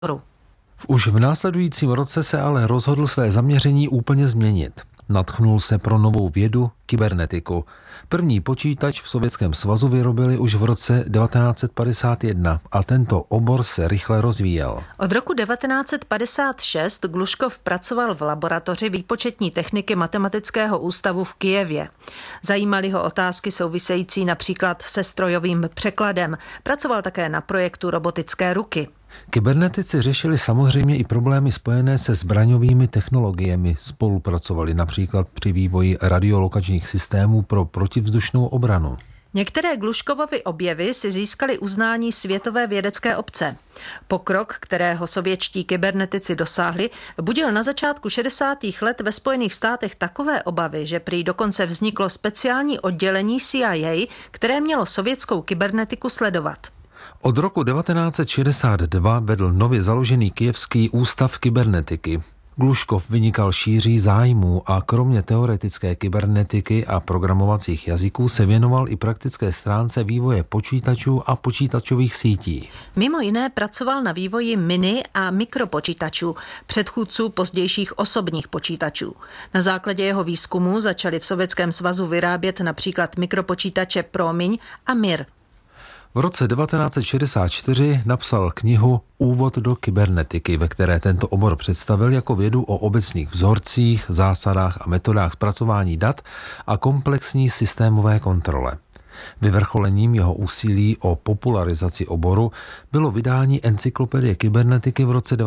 Už v následujícím roce se ale rozhodl své zaměření úplně změnit. Nadchnul se pro novou vědu, kybernetiku. První počítač v Sovětském svazu vyrobili už v roce 1951 a tento obor se rychle rozvíjel. Od roku 1956 Gluškov pracoval v laboratoři výpočetní techniky Matematického ústavu v Kyjevě. Zajímaly ho otázky související například se strojovým překladem. Pracoval také na projektu robotické ruky. Kybernetici řešili samozřejmě i problémy spojené se zbraňovými technologiemi. Spolupracovali například při vývoji radiolokačních systémů pro protivzdušnou obranu. Některé Gluškovovy objevy si získaly uznání světové vědecké obce. Pokrok, kterého sovětští kybernetici dosáhli, budil na začátku 60. let ve Spojených státech takové obavy, že prý dokonce vzniklo speciální oddělení CIA, které mělo sovětskou kybernetiku sledovat. Od roku 1962 vedl nově založený Kyjevský ústav kybernetiky. Gluškov vynikal šíří zájmů a kromě teoretické kybernetiky a programovacích jazyků se věnoval i praktické stránce vývoje počítačů a počítačových sítí. Mimo jiné pracoval na vývoji mini a mikropočítačů, předchůdců pozdějších osobních počítačů. Na základě jeho výzkumu začali v Sovětském svazu vyrábět například mikropočítače Promiň a Mir. V roce 1964 napsal knihu Úvod do kybernetiky, ve které tento obor představil jako vědu o obecných vzorcích, zásadách a metodách zpracování dat a komplexní systémové kontrole. Vyvrcholením jeho úsilí o popularizaci oboru bylo vydání encyklopedie kybernetiky v roce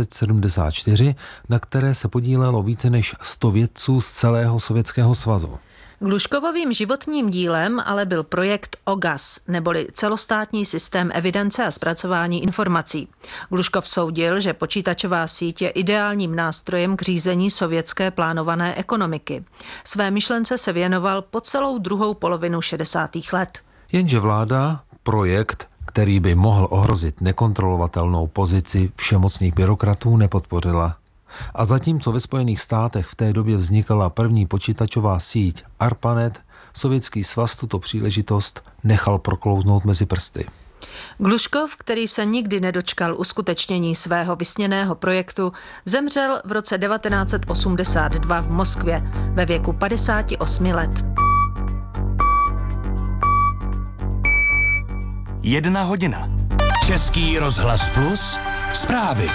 1974, na které se podílelo více než 100 vědců z celého Sovětského svazu. Gluškovovým životním dílem ale byl projekt OGAS, neboli celostátní systém evidence a zpracování informací. Gluškov soudil, že počítačová síť je ideálním nástrojem k řízení sovětské plánované ekonomiky. Své myšlence se věnoval po celou druhou polovinu 60. let. Jenže vláda projekt, který by mohl ohrozit nekontrolovatelnou pozici všemocných byrokratů, nepodpořila. A zatímco ve Spojených státech v té době vznikala první počítačová síť ARPANET, Sovětský svaz tuto příležitost nechal proklouznout mezi prsty. Gluškov, který se nikdy nedočkal uskutečnění svého vysněného projektu, zemřel v roce 1982 v Moskvě ve věku 58 let. 1 hodina. Český rozhlas Plus, zprávy.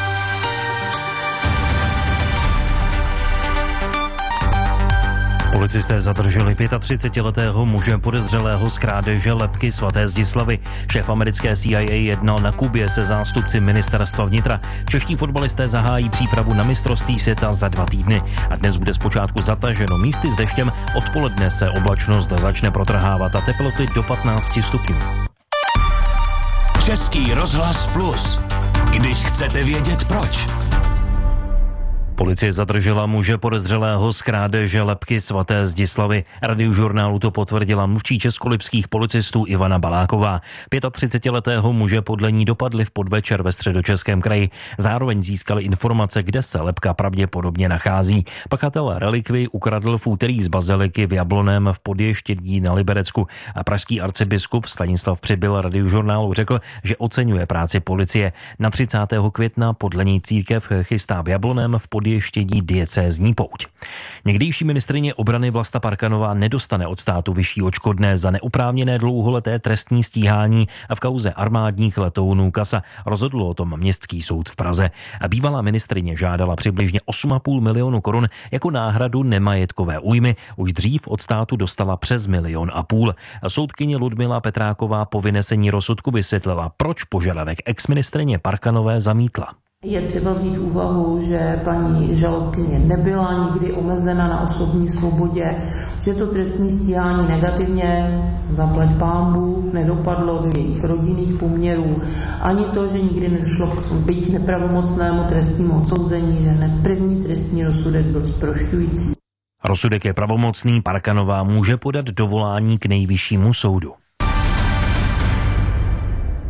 Policisté zadrželi 35letého muže podezřelého z krádeže lebky svaté Zdislavy. Šéf americké CIA jednal na Kubě se zástupci ministerstva vnitra. Čeští fotbalisté zahájí přípravu na mistrovství světa za 2 týdny. A dnes bude zpočátku zataženo místy s deštěm, odpoledne se oblačnost začne protrhávat a teploty do 15 stupňů. Český rozhlas Plus. Když chcete vědět proč. Policie zadržela muže podezřelého z krádeže lebky svaté Zdislavy. Radiožurnálu to potvrdila mluvčí českolipských policistů Ivana Baláková. 35letého muže podle ní dopadli v podvečer ve Středočeském kraji. Zároveň získali informace, kde se lebka pravděpodobně nachází. Pachatel relikvy ukradl v úterý z baziliky v Jablonném v Podještědí na Liberecku. A pražský arcibiskup Stanislav Přibyl Radiožurnálu řekl, že oceňuje práci policie. Na 30. května podle ní církev chystá v Jablonném v Podještědí diecézní pouť. Někdejší ministryně obrany Vlasta Parkanová nedostane od státu vyšší odškodné za neoprávněné dlouholeté trestní stíhání a v kauze armádních letounů Kasa. Rozhodl o tom městský soud v Praze. A bývalá ministryně žádala přibližně 8,5 milionu korun jako náhradu nemajetkové újmy. Už dřív od státu dostala přes 1,5 milionu. Soudkyně Ludmila Petráková po vynesení rozsudku vysvětlila, proč požadavek exministryně Parkanové zamítla. Je třeba vzít úvahu, že paní žalobkyně nebyla nikdy omezena na osobní svobodě, že to trestní stíhání negativně, zaplať pánbů, nedopadlo do jejich rodinných poměrů, ani to, že nikdy nedošlo k byť nepravomocnému trestnímu odsouzení, že hned první trestní rozsudek byl zprošťující. Rozsudek je pravomocný, Parkanová může podat dovolání k nejvyššímu soudu.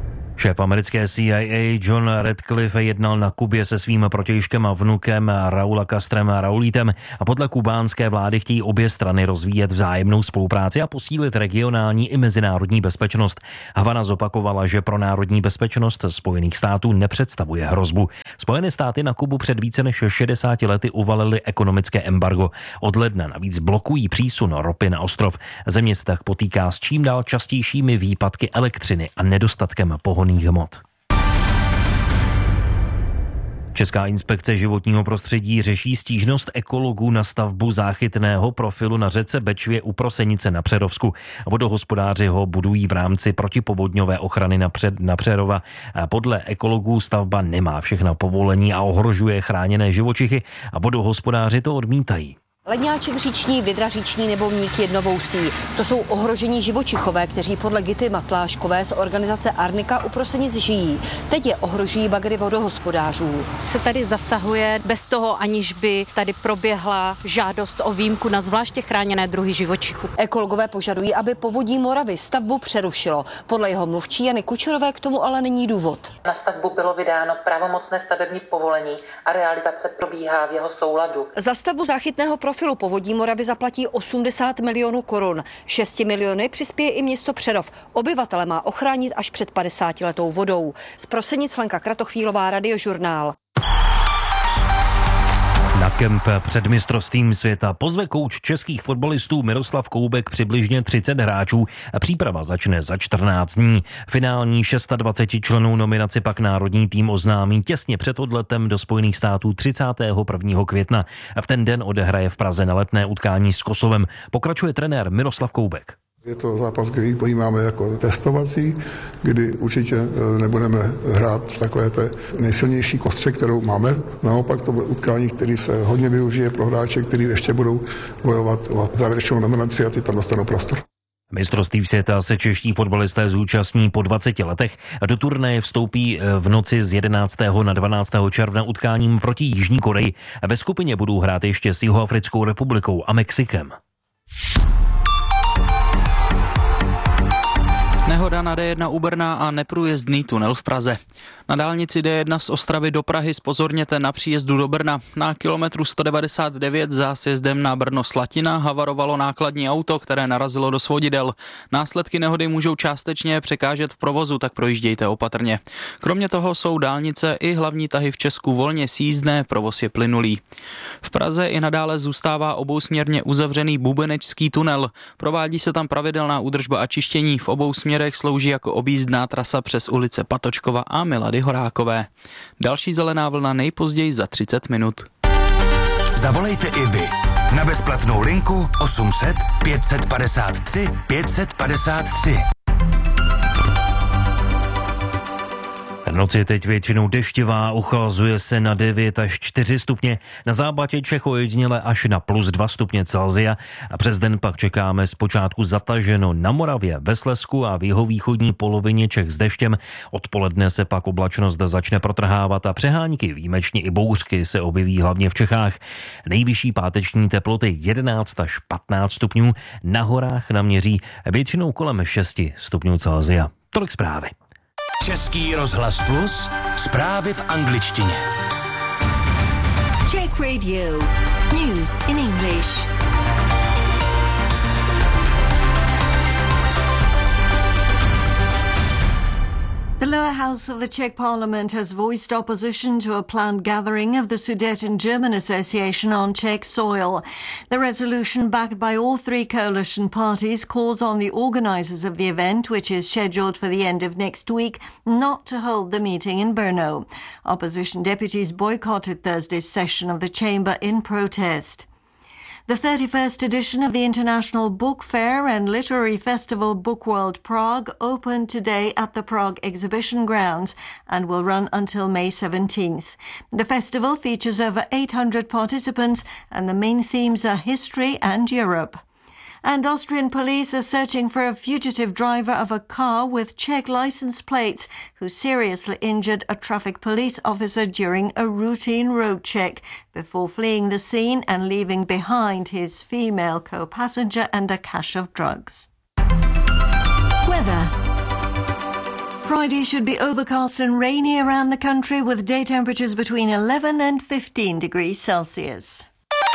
Šéf americké CIA John Radcliffe jednal na Kubě se svým protějškem a vnukem Raula Castrem Raulítem a podle kubánské vlády chtějí obě strany rozvíjet vzájemnou spolupráci a posílit regionální i mezinárodní bezpečnost. Havana zopakovala, že pro národní bezpečnost Spojených států nepředstavuje hrozbu. Spojené státy na Kubu před více než 60 lety uvalily ekonomické embargo. Od ledna navíc blokují přísun ropy na ostrov. Země se tak potýká s čím dál častějšími výpadky elektřiny a nedostatkem pohonných hmot. Česká inspekce životního prostředí řeší stížnost ekologů na stavbu záchytného profilu na řece Bečvě u Prosenice na Přerovsku. Vodohospodáři ho budují v rámci protipovodňové ochrany na Přerova. Podle ekologů stavba nemá všechna povolení a ohrožuje chráněné živočichy a vodohospodáři to odmítají. Ledňáček říční, vydra říční nebo mník jednovousí. To jsou ohrožení živočichové, kteří podle Gity Matláškové z organizace Arnika u Prosenic žijí. Teď je ohrožují bagry vodohospodářů. Se tady zasahuje bez toho, aniž by tady proběhla žádost o výjimku na zvláště chráněné druhy živočichů. Ekologové požadují, aby Povodí Moravy stavbu přerušilo. Podle jeho mluvčí Jany Kučerové k tomu ale není důvod. Na stavbu bylo vydáno pravomocné stavební povolení a realizace probíhá v jeho souladu. Za stavbu záchytného profilu Povodí Moravy zaplatí 80 milionů korun. 6 miliony přispěje i město Přerov. Obyvatele má ochránit až před 50letou vodou. Z Prosenic Lenka Kratochvílová, Radiožurnál. Na kemp před mistrovstvím světa pozve kouč českých fotbalistů Miroslav Koubek přibližně 30 hráčů. Příprava začne za 14 dní. Finální 26 členů nominaci pak národní tým oznámí těsně před odletem do Spojených států 31. května. V ten den odehraje v Praze na letné utkání s Kosovem. Pokračuje trenér Miroslav Koubek. Je to zápas, který pojímáme jako testovací, kdy určitě nebudeme hrát v takové té nejsilnější kostře, kterou máme. Naopak to bude utkání, který se hodně využije pro hráče, kteří ještě budou bojovat o závěrečnou nominaci a ty tam dostanou prostor. Mistrovství světa se čeští fotbalisté zúčastní po 20 letech. Do turnaje vstoupí v noci z 11. na 12. června utkáním proti Jižní Koreji. Ve skupině budou hrát ještě s Jihoafrickou republikou a Mexikem. Nehoda na D1 u Brna a neprůjezdný tunel v Praze. Na dálnici D1 z Ostravy do Prahy zpozorněte na příjezdu do Brna. Na kilometru 199 za sjezdem na Brno-Slatina havarovalo nákladní auto, které narazilo do svodidel. Následky nehody můžou částečně překážet v provozu, tak projíždějte opatrně. Kromě toho jsou dálnice i hlavní tahy v Česku volně sjízdné, provoz je plynulý. V Praze i nadále zůstává obousměrně uzavřený Bubenečský tunel. Provádí se tam pravidelná údržba a čištění. V obou směrech slouží jako objízdná trasa přes ulice Patočkova a Milady Horákové. Další zelená vlna nejpozději za 30 minut. Zavolejte i vy na bezplatnou linku 800 553 553. Noc je teď většinou deštivá, uchlazuje se na 9 až 4 stupně, na západě Čech ojediněle až na +2 stupně Celsia a přes den pak čekáme zpočátku zataženo na Moravě, ve Slezsku a v jihovýchodní polovině Čech s deštěm. Odpoledne se pak oblačnost začne protrhávat a přehánky, výjimečně i bouřky, se objeví hlavně v Čechách. Nejvyšší páteční teploty 11 až 15 stupňů, na horách naměří většinou kolem 6 stupňů Celsia. Tolik zprávy. Český rozhlas Plus, zprávy v angličtině. Czech Radio. News in English. The lower house of the Czech parliament has voiced opposition to a planned gathering of the Sudeten-German Association on Czech soil. The resolution, backed by all three coalition parties, calls on the organisers of the event, which is scheduled for the end of next week, not to hold the meeting in Brno. Opposition deputies boycotted Thursday's session of the chamber in protest. The 31st edition of the International Book Fair and Literary Festival Bookworld Prague opened today at the Prague Exhibition Grounds and will run until May 17th. The festival features over 800 participants and the main themes are history and Europe. And Austrian police are searching for a fugitive driver of a car with Czech license plates who seriously injured a traffic police officer during a routine road check before fleeing the scene and leaving behind his female co-passenger and a cache of drugs. Weather. Friday should be overcast and rainy around the country with day temperatures between 11 and 15 degrees Celsius.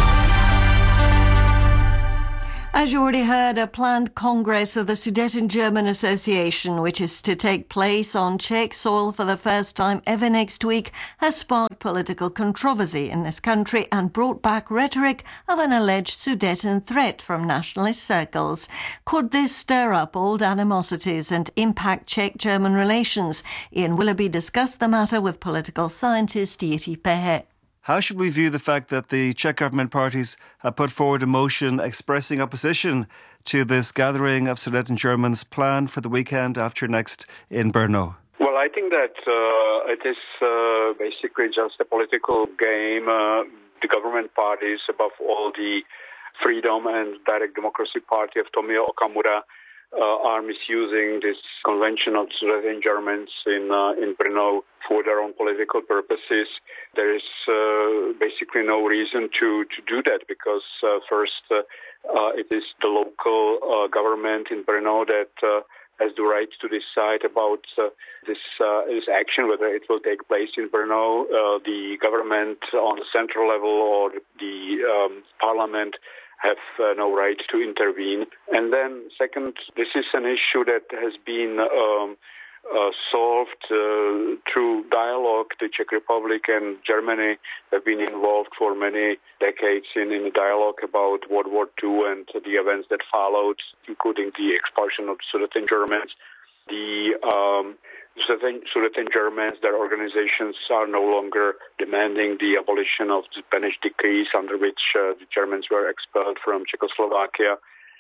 As you already heard, a planned Congress of the Sudeten-German Association, which is to take place on Czech soil for the first time ever next week, has sparked political controversy in this country and brought back rhetoric of an alleged Sudeten threat from nationalist circles. Could this stir up old animosities and impact Czech-German relations? Ian Willoughby discussed the matter with political scientist Jiří Pehe. How should we view the fact that the Czech government parties have put forward a motion expressing opposition to this gathering of Sudeten Germans planned for the weekend after next in Brno? Well, I think that it is basically just a political game. The government parties, above all the Freedom and Direct Democracy Party of Tomio Okamura, are misusing this convention of Sudeten Germans in Brno for their own political purposes. There is basically no reason to do that because first it is the local government in Brno that has the right to decide about this action, whether it will take place in Brno. The government on the central level or the parliament have no right to intervene. And then second, this is an issue that has been solved through dialogue. The Czech Republic and Germany have been involved for many decades in the dialogue about World War II and the events that followed, including the expulsion of Sudeten Germans. The Sudeten Germans, their organizations are no longer demanding the abolition of the Spanish decrees under which the Germans were expelled from Czechoslovakia.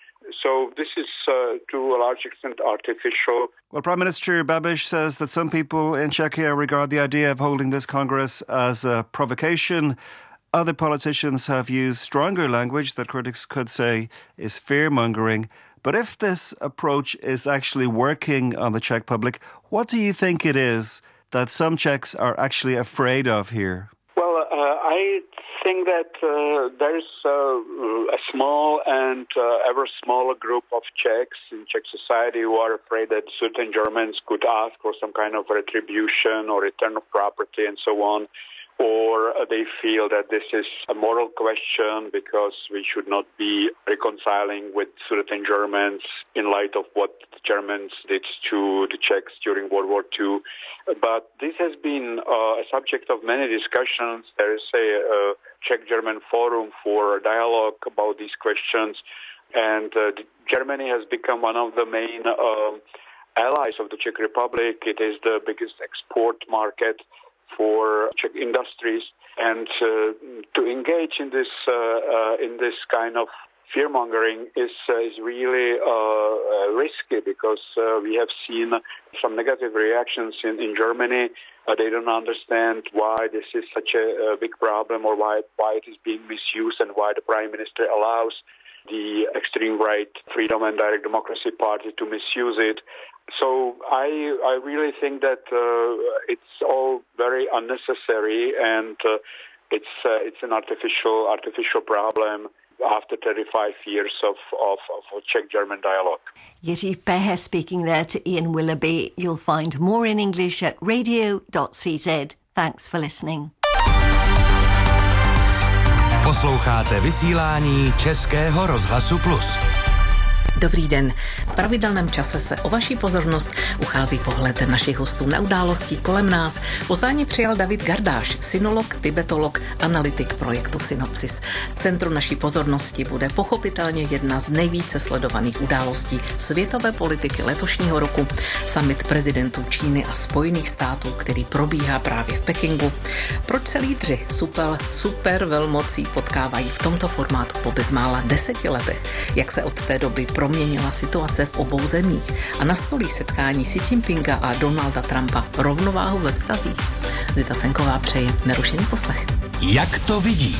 So this is, to a large extent, artificial. Well, Prime Minister Babiš says that some people in Czechia regard the idea of holding this Congress as a provocation. Other politicians have used stronger language that critics could say is fear-mongering. But if this approach is actually working on the Czech public, what do you think it is that some Czechs are actually afraid of here? Well, I think that there's a small and ever smaller group of Czechs in Czech society who are afraid that certain Germans could ask for some kind of retribution or return of property and so on. Or they feel that this is a moral question because we should not be reconciling with certain Germans in light of what the Germans did to the Czechs during World War II. But this has been a subject of many discussions. There is a Czech-German forum for dialogue about these questions. And Germany has become one of the main allies of the Czech Republic. It is the biggest export market for Czech industries, and to engage in this kind of fear-mongering is really risky because we have seen some negative reactions in Germany. They don't understand why this is such a big problem or why it is being misused and why the Prime Minister allows the extreme right Freedom and Direct Democracy Party to misuse it. So I really think that it's all very unnecessary and it's an artificial problem after 35 years of Czech-German dialogue. Jiří Pehe speaking there to Ian Willoughby. You'll find more in English at radio.cz. Thanks for listening. Posloucháte vysílání Českého rozhlasu Plus. Dobrý den. V pravidelném čase se o vaši pozornost uchází pohled našich hostů na události kolem nás. Pozvání přijal David Gardáš, synolog, tibetolog, analytik projektu Synopsis. V centru naší pozornosti bude pochopitelně jedna z nejvíce sledovaných událostí světové politiky letošního roku. Summit prezidentů Číny a Spojených států, který probíhá právě v Pekingu. Proč se lídři super velmocí potkávají v tomto formátu po bezmála 10 letech? Jak se od té doby proměnila situace v obou zemích a nastolí setkání Xi Jinpinga a Donalda Trumpa rovnováhu ve vztazích? Zita Senková přeje nerušený poslech. Jak to vidí?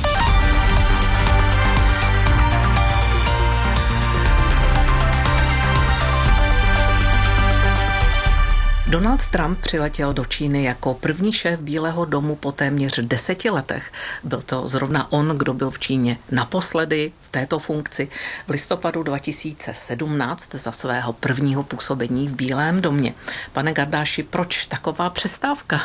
Donald Trump přiletěl do Číny jako první šéf Bílého domu po téměř 10 letech. Byl to zrovna on, kdo byl v Číně naposledy v této funkci v listopadu 2017 za svého prvního působení v Bílém domě. Pane Gardáši, proč taková přestávka,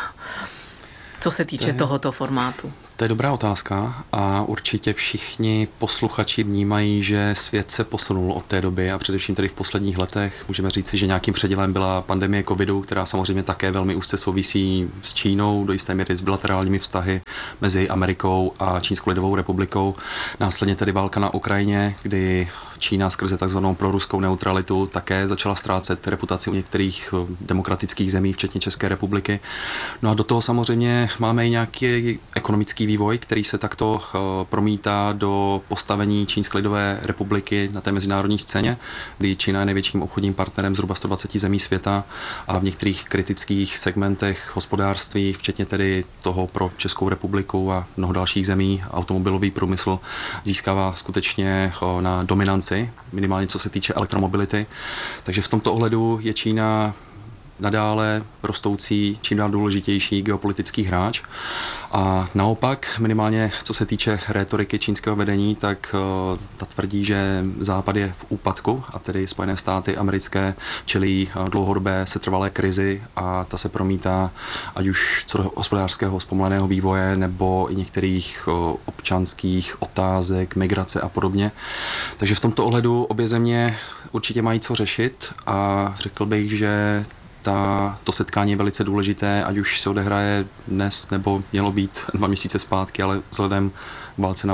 co se týče tohoto formátu? To je dobrá otázka a určitě všichni posluchači vnímají, že svět se posunul od té doby a především tedy v posledních letech. Můžeme říci, že nějakým předělem byla pandemie covidu, která samozřejmě také velmi úzce souvisí s Čínou, do jisté míry s bilaterálními vztahy mezi Amerikou a Čínskou lidovou republikou. Následně tedy válka na Ukrajině, kdy Čína skrze takzvanou proruskou neutralitu také začala ztrácet reputaci u některých demokratických zemí, včetně České republiky. No a do toho samozřejmě máme i nějaký ekonomický vývoj, který se takto promítá do postavení Čínské lidové republiky na té mezinárodní scéně, kdy Čína je největším obchodním partnerem zhruba 120 zemí světa a v některých kritických segmentech hospodářství, včetně tedy toho pro Českou republiku a mnoho dalších zemí, automobilový průmysl získává skutečně na dominanci, minimálně co se týče elektromobility. Takže v tomto ohledu je Čína nadále rostoucí, čím dál důležitější geopolitický hráč. A naopak, minimálně co se týče rétoriky čínského vedení, tak ta tvrdí, že Západ je v úpadku a tedy Spojené státy americké čelí dlouhodobé setrvalé krizi a ta se promítá ať už co do hospodářského zpomaleného vývoje nebo i některých občanských otázek, migrace a podobně. Takže v tomto ohledu obě země určitě mají co řešit a řekl bych, že to setkání je velice důležité, ať už se odehraje dnes, nebo mělo být 2 měsíce zpátky, ale vzhledem k válce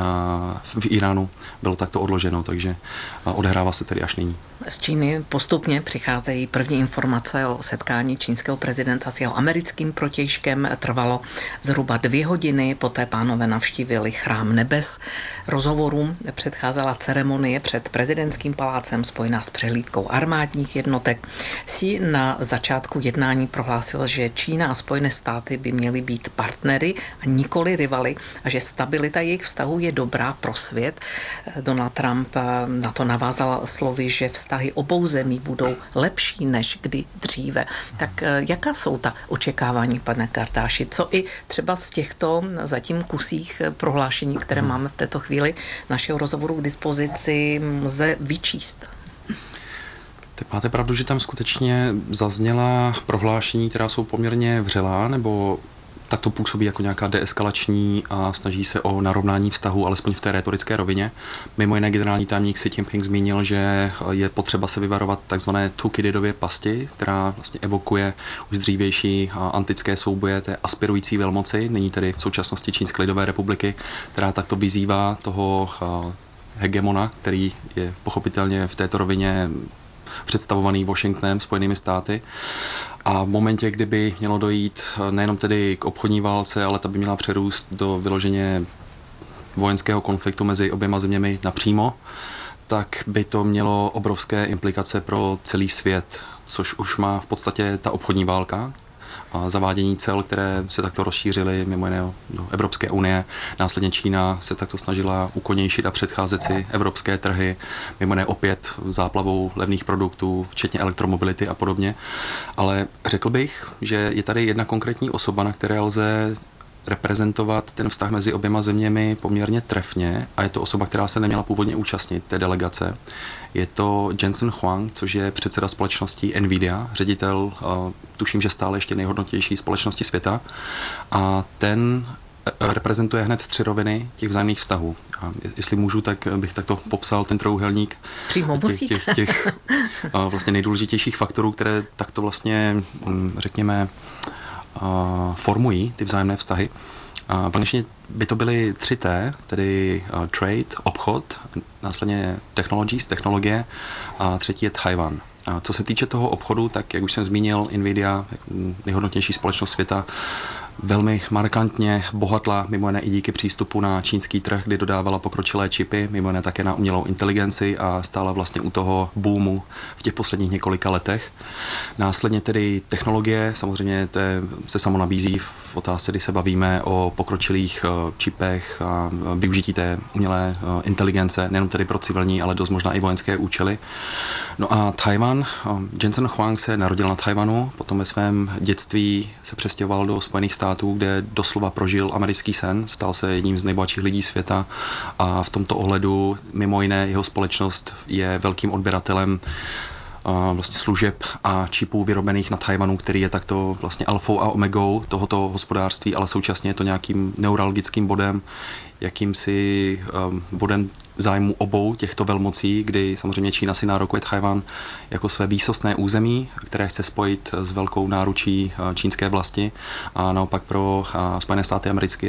v Iránu bylo takto odloženo, takže odehrává se tedy až nyní. Z Číny postupně přicházejí první informace o setkání čínského prezidenta s jeho americkým protějškem. Trvalo zhruba 2 hodiny, poté pánové navštívili Chrám nebes. Rozhovorům předcházela ceremonie před prezidentským palácem spojená s přehlídkou armádních jednotek. Xi na začátku jednání prohlásil, že Čína a Spojené státy by měly být partnery a nikoli rivaly a že stabilita jejich vztahu je dobrá pro svět. Donald Trump na to navázal slovy, že vztahy obou zemí budou lepší než kdy dříve. Tak jaká jsou ta očekávání, pane Gardáši? Co i třeba z těchto zatím kusích prohlášení, které máme v této chvíli našeho rozhovoru k dispozici, lze vyčíst? Tak máte pravdu, že tam skutečně zazněla prohlášení, která jsou poměrně vřelá, nebo tak to působí jako nějaká deeskalační a snaží se o narovnání vztahu, alespoň v té rétorické rovině. Mimo jiné generální tajemník Xi Jinping zmínil, že je potřeba se vyvarovat takzvané Thukydidově pasti, která vlastně evokuje už dřívější antické souboje té aspirující velmoci, nyní tedy v současnosti Čínské lidové republiky, která takto vyzývá toho hegemona, který je pochopitelně v této rovině představovaný Washingtonem, Spojenými státy. A v momentě, kdyby mělo dojít nejenom tedy k obchodní válce, ale ta by měla přerůst do vyloženě vojenského konfliktu mezi oběma zeměmi napřímo, tak by to mělo obrovské implikace pro celý svět, což už má v podstatě ta obchodní válka. A zavádění cel, které se takto rozšířily mimo jiné do Evropské unie. Následně Čína se takto snažila ukonějšit a předcházet si evropské trhy, mimo jiné opět záplavou levných produktů, včetně elektromobility a podobně. Ale řekl bych, že je tady jedna konkrétní osoba, na které lze reprezentovat ten vztah mezi oběma zeměmi poměrně trefně a je to osoba, která se neměla původně účastnit té delegace. Je to Jensen Huang, což je předseda společnosti Nvidia, ředitel, tuším, že stále ještě nejhodnotější společnosti světa a ten reprezentuje hned 3 roviny těch vzájemných vztahů. A jestli můžu, tak bych takto popsal ten trojúhelník těch vlastně nejdůležitějších faktorů, které takto vlastně, řekněme, formují ty vzájemné vztahy. Konečně by to byly 3T, tedy trade, obchod, následně technologie a třetí je Taiwan. Co se týče toho obchodu, tak jak už jsem zmínil, Nvidia, nejhodnotnější společnost světa, velmi markantně bohatla, mimo jiné i díky přístupu na čínský trh, kdy dodávala pokročilé čipy, mimo jiné také na umělou inteligenci a stála vlastně u toho boomu v těch posledních několika letech. Následně tedy technologie, samozřejmě to se samo nabízí v otázce, kdy se bavíme o pokročilých čipech a využití té umělé inteligence, nejen tedy pro civilní, ale dost možná i vojenské účely. No a Tchaj-wan, Jensen Huang se narodil na Tchaj-wanu, potom ve svém dětství se přestěhoval do Spojených států, kde doslova prožil americký sen, stal se jedním z nejbohatších lidí světa a v tomto ohledu mimo jiné jeho společnost je velkým odběratelem vlastně služeb a čipů vyrobených na Tchaj-wanu, který je takto vlastně alfou a omegou tohoto hospodářství, ale současně je to nějakým neuralgickým bodem, jakýmsi bodem zájmu obou těchto velmocí, kdy samozřejmě Čína si nárokuje Tchaj-wan jako své výsostné území, které chce spojit s velkou náručí čínské vlasti a naopak pro Spojené státy americké